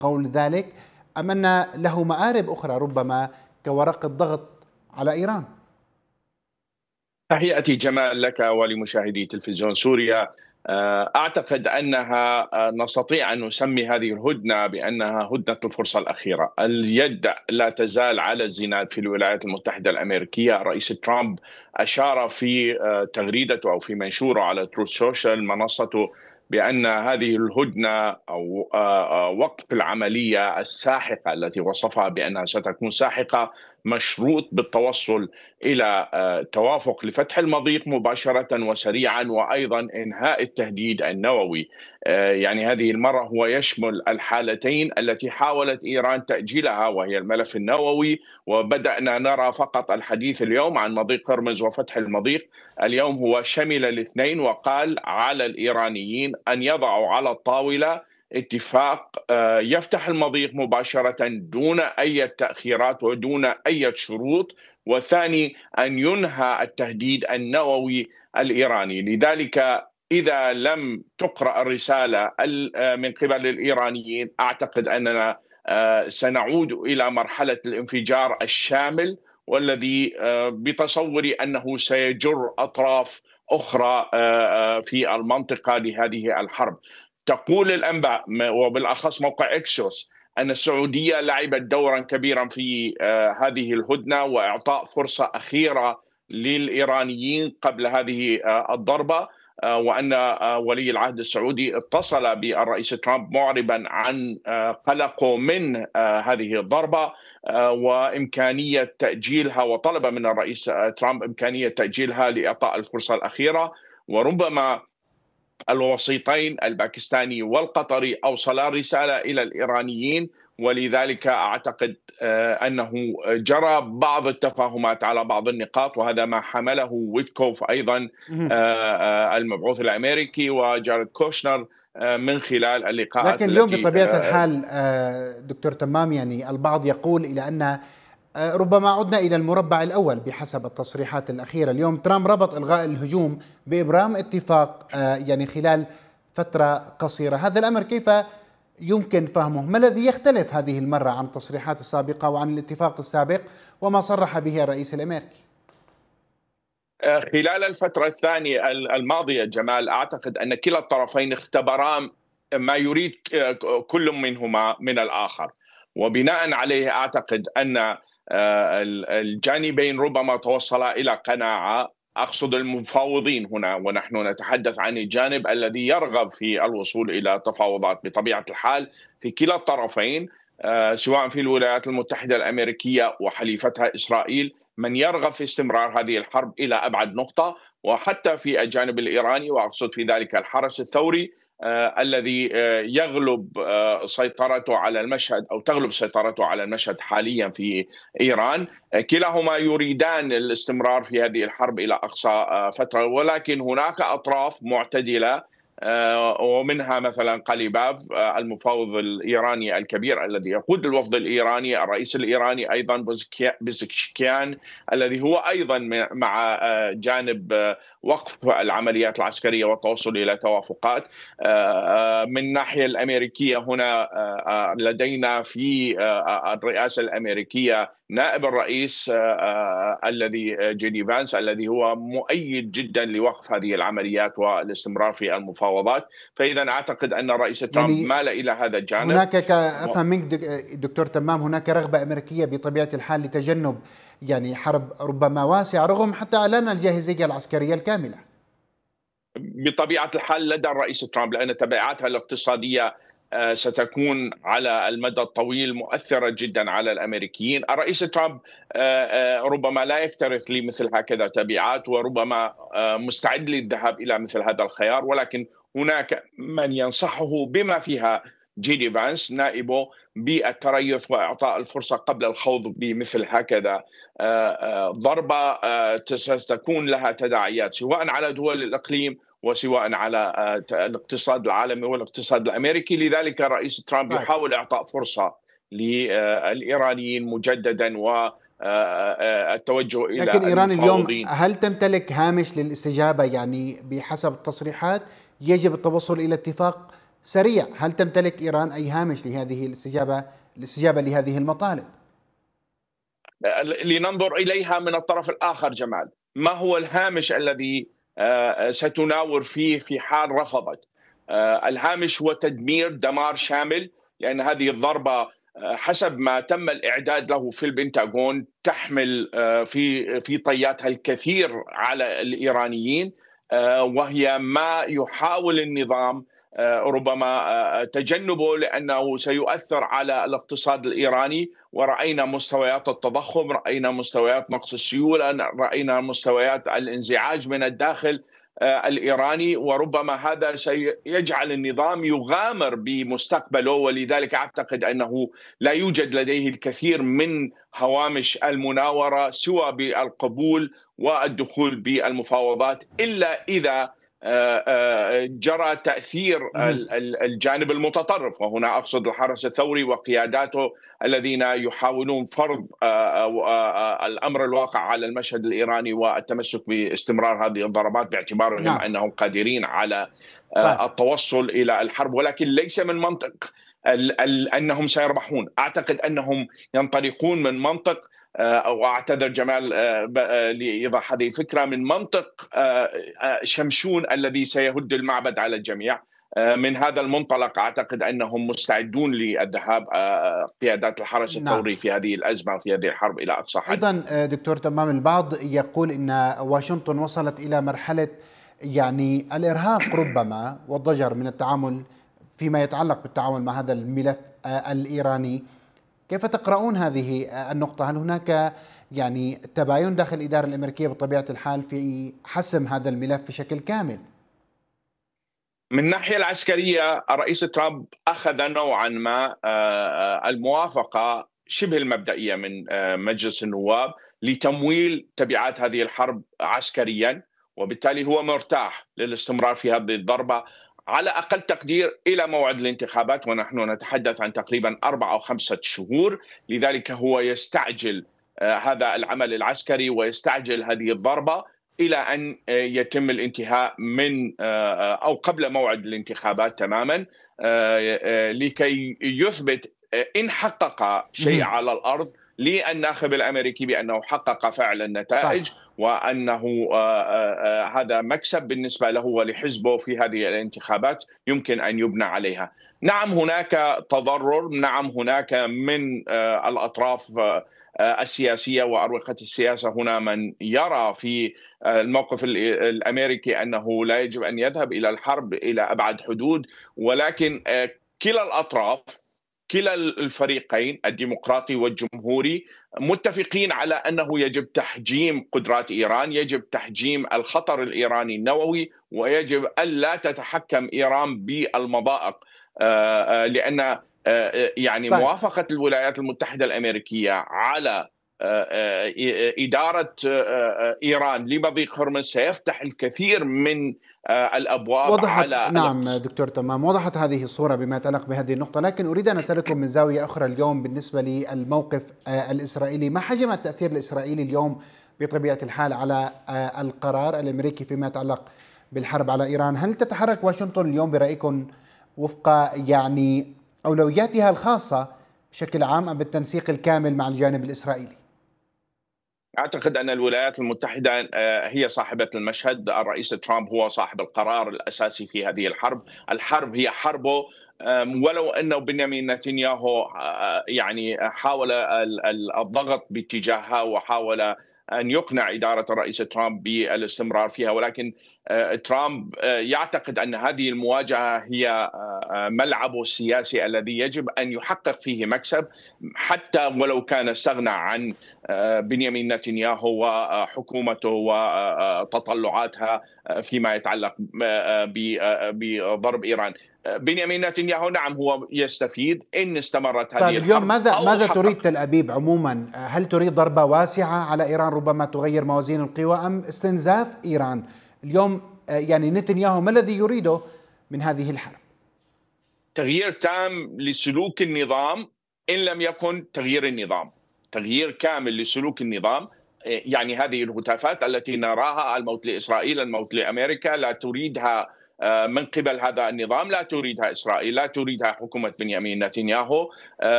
قول ذلك، أم أن له مآرب أخرى ربما كورقة ضغط على إيران؟ تحياتي جمال لك ولمشاهدي تلفزيون سوريا. أعتقد أنها نستطيع أن نسمي هذه الهدنة بأنها هدنة الفرصة الأخيرة. اليد لا تزال على الزناد في الولايات المتحدة الأمريكية. الرئيس ترامب أشار في تغريدته أو في منشوره على تروث سوشيال منصته بأن هذه الهدنة أو وقف العملية الساحقة التي وصفها بأنها ستكون ساحقة مشروط بالتوصل إلى توافق لفتح المضيق مباشرة وسريعا، وأيضا إنهاء التهديد النووي. يعني هذه المرة هو يشمل الحالتين التي حاولت إيران تأجيلها، وهي الملف النووي، وبدأنا نرى فقط الحديث اليوم عن مضيق هرمز وفتح المضيق. اليوم هو شمل الاثنين، وقال على الإيرانيين أن يضعوا على الطاولة اتفاق يفتح المضيق مباشرة دون أي تأخيرات ودون أي شروط، والثاني أن ينهى التهديد النووي الإيراني. لذلك إذا لم تقرأ الرسالة من قبل الإيرانيين، أعتقد أننا سنعود إلى مرحلة الانفجار الشامل، والذي بتصوري أنه سيجر أطراف أخرى في المنطقة لهذه الحرب. تقول الأنباء وبالأخص موقع إكسوس أن السعودية لعبت دورا كبيرا في هذه الهدنة وإعطاء فرصة أخيرة للإيرانيين قبل هذه الضربة، وأن ولي العهد السعودي اتصل بالرئيس ترامب معربا عن قلقه من هذه الضربة وإمكانية تأجيلها، وطلب من الرئيس ترامب إمكانية تأجيلها لإعطاء الفرصة الأخيرة. وربما الوسيطين الباكستاني والقطري أوصلا رسالة إلى الإيرانيين، ولذلك أعتقد أنه جرى بعض التفاهمات على بعض النقاط، وهذا ما حمله ويتكوف أيضا المبعوث الأمريكي وجارد كوشنر من خلال اللقاءات. لكن اليوم بطبيعة الحال دكتور تمام، يعني البعض يقول إلى أن ربما عدنا إلى المربع الأول بحسب التصريحات الأخيرة. اليوم ترامب ربط إلغاء الهجوم بإبرام اتفاق يعني خلال فترة قصيرة. هذا الأمر كيف يمكن فهمه؟ ما الذي يختلف هذه المرة عن التصريحات السابقة وعن الاتفاق السابق وما صرح به الرئيس الأمريكي؟ خلال الفترة الثانية الماضية جمال، أعتقد أن كلا الطرفين اختبرا ما يريد كل منهما من الآخر، وبناء عليه أعتقد أن الجانبين ربما توصلا إلى قناعة. أقصد المفاوضين هنا، ونحن نتحدث عن الجانب الذي يرغب في الوصول إلى تفاوضات. بطبيعة الحال في كلا الطرفين، سواء في الولايات المتحدة الأمريكية وحليفتها إسرائيل، من يرغب في استمرار هذه الحرب إلى أبعد نقطة، وحتى في الجانب الإيراني، وأقصد في ذلك الحرس الثوري الذي يغلب سيطرته على المشهد أو تغلب سيطرته على المشهد حاليا في إيران. كلاهما يريدان الاستمرار في هذه الحرب إلى أقصى فترة، ولكن هناك أطراف معتدلة ومنها مثلا قليباف المفاوض الإيراني الكبير الذي يقود الوفد الإيراني، الرئيس الإيراني أيضا بزكشكيان الذي هو أيضا مع جانب وقف العمليات العسكرية والتوصل إلى توافقات. من الناحية الأمريكية هنا لدينا في الرئاسة الأمريكية نائب الرئيس الذي جيدي فانس الذي هو مؤيد جدا لوقف هذه العمليات والاستمرار في المفاوضات. فإذا أعتقد أن الرئيس ترامب يعني مال إلى هذا الجانب. هناك أفهم منك دكتور تمام، هناك رغبة أمريكية بطبيعة الحال لتجنب يعني حرب ربما واسعة رغم حتى إعلان الجاهزية العسكرية الكاملة. بطبيعة الحال لدى الرئيس ترامب، لأن تبعاتها الاقتصادية ستكون على المدى الطويل مؤثرة جدا على الأمريكيين. الرئيس ترامب ربما لا يكترث لمثل هكذا تبعات، وربما مستعد للذهاب إلى مثل هذا الخيار، ولكن هناك من ينصحه بما فيها جيدي فانس نائبه بالتريث وإعطاء الفرصة قبل الخوض بمثل هكذا ضربة ستكون لها تداعيات سواء على دول الإقليم وسواء على الاقتصاد العالمي والاقتصاد الأمريكي. لذلك الرئيس ترامب يحاول إعطاء فرصة للإيرانيين مجددا والتوجه إلى لكن إيران اليوم المفاوضين. هل تمتلك هامش للاستجابة؟ يعني بحسب التصريحات يجب التوصل إلى اتفاق سريع، هل تمتلك إيران أي هامش لهذه الاستجابة لهذه المطالب؟ لننظر إليها من الطرف الآخر جمال. ما هو الهامش الذي ستناور فيه في حال رفضت؟ الهامش هو تدمير، دمار شامل، لأن هذه الضربة حسب ما تم الإعداد له في البنتاغون تحمل في طياتها الكثير على الإيرانيين، وهي ما يحاول النظام ربما تجنبه، لأنه سيؤثر على الاقتصاد الإيراني. ورأينا مستويات التضخم، رأينا مستويات نقص السيولة، رأينا مستويات الانزعاج من الداخل الإيراني، وربما هذا سيجعل النظام يغامر بمستقبله. ولذلك أعتقد أنه لا يوجد لديه الكثير من هوامش المناورة سوى بالقبول والدخول بالمفاوضات، إلا إذا جرى تأثير الجانب المتطرف، وهنا أقصد الحرس الثوري وقياداته الذين يحاولون فرض الأمر الواقع على المشهد الإيراني والتمسك باستمرار هذه الضربات باعتبارهم نعم. أنهم قادرين على طيب. التوصل إلى الحرب، ولكن ليس من منطق أنهم سيربحون. أعتقد أنهم ينطلقون من منطق، أو أعتذر جمال لإيضاح هذه الفكرة، من منطق شمشون الذي سيهد المعبد على الجميع. من هذا المنطلق أعتقد أنهم مستعدون للذهاب قيادات الحرس الثوري في هذه الأزمة وفي هذه الحرب إلى أقصى حد. أيضا دكتور تمام، البعض يقول أن واشنطن وصلت إلى مرحلة يعني الإرهاق ربما والضجر من التعامل فيما يتعلق بالتعامل مع هذا الملف الإيراني. كيف تقرؤون هذه النقطة؟ هل هناك يعني تباين داخل الإدارة الأمريكية بطبيعة الحال في حسم هذا الملف بشكل كامل؟ من الناحية العسكرية الرئيس ترامب أخذ نوعا ما الموافقة شبه المبدئية من مجلس النواب لتمويل تبعات هذه الحرب عسكريا، وبالتالي هو مرتاح للاستمرار في هذه الضربة على أقل تقدير إلى موعد الانتخابات، ونحن نتحدث عن تقريبا 4 أو 5 شهور. لذلك هو يستعجل هذا العمل العسكري ويستعجل هذه الضربة إلى أن يتم الانتهاء من أو قبل موعد الانتخابات تماما، لكي يثبت إن حقق شيء على الأرض للناخب الأمريكي بأنه حقق فعلا نتائج، وأنه هذا مكسب بالنسبة له ولحزبه في هذه الانتخابات يمكن أن يبنى عليها. نعم هناك تضرر، نعم هناك من الأطراف السياسية وأروقة السياسة هنا من يرى في الموقف الأمريكي أنه لا يجب أن يذهب إلى الحرب إلى أبعد حدود، ولكن كلا الأطراف، كلا الفريقين الديمقراطي والجمهوري متفقين على أنه يجب تحجيم قدرات إيران، يجب تحجيم الخطر الإيراني النووي، ويجب ألا تتحكم إيران بالمضائق، لأن يعني موافقة الولايات المتحدة الأمريكية على إدارة إيران لمضيق هرمز سيفتح الكثير من الأبواب وضحت. على نعم دكتور تمام، وضحت هذه الصورة بما يتعلق بهذه النقطة، لكن أريد أن أسألكم من زاوية أخرى اليوم بالنسبة للموقف الإسرائيلي. ما حجم التأثير الإسرائيلي اليوم بطبيعة الحال على القرار الأمريكي فيما يتعلق بالحرب على إيران؟ هل تتحرك واشنطن اليوم برأيكم وفق يعني أولوياتها الخاصة بشكل عام أم بالتنسيق الكامل مع الجانب الإسرائيلي؟ أعتقد أن الولايات المتحدة هي صاحبة المشهد. الرئيس ترامب هو صاحب القرار الأساسي في هذه الحرب. الحرب هي حربه، ولو أنه بنيامين نتنياهو يعني حاول الضغط باتجاهها وحاول أن يقنع إدارة الرئيس ترامب بالاستمرار فيها، ولكن ترامب يعتقد أن هذه المواجهة هي ملعبه السياسي الذي يجب أن يحقق فيه مكسب، حتى ولو كان استغنى عن بنيامين نتنياهو وحكومته وتطلعاتها فيما يتعلق بضرب إيران. بنيامين نتنياهو نعم هو يستفيد إن استمرت هذه الحرب. اليوم ماذا تريد تل أبيب عموما؟ هل تريد ضربة واسعة على إيران ربما تغير موازين القوى، أم استنزاف إيران؟ اليوم يعني نتنياهو ما الذي يريده من هذه الحرب؟ تغيير تام لسلوك النظام، إن لم يكن تغيير النظام، تغيير كامل لسلوك النظام. يعني هذه الهتافات التي نراها، الموت لإسرائيل، الموت لأمريكا، لا تريدها من قبل هذا النظام، لا تريدها إسرائيل، لا تريدها حكومة بنيامين نتنياهو.